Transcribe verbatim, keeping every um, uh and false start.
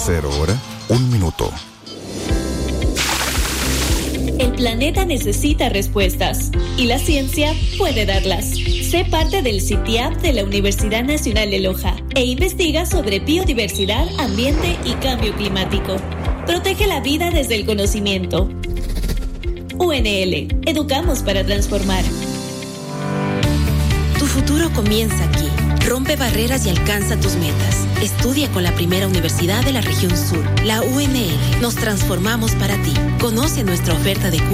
Cero hora, un minuto. El planeta necesita respuestas y la ciencia puede darlas. Sé parte del CITIAP de la Universidad Nacional de Loja e investiga sobre biodiversidad, ambiente y cambio climático. Protege la vida desde el conocimiento. U N L, educamos para transformar. Tu futuro comienza aquí. Rompe barreras y alcanza tus metas. Estudia con la primera universidad de la región sur, la U N L. Nos transformamos para ti. Conoce nuestra oferta de cursos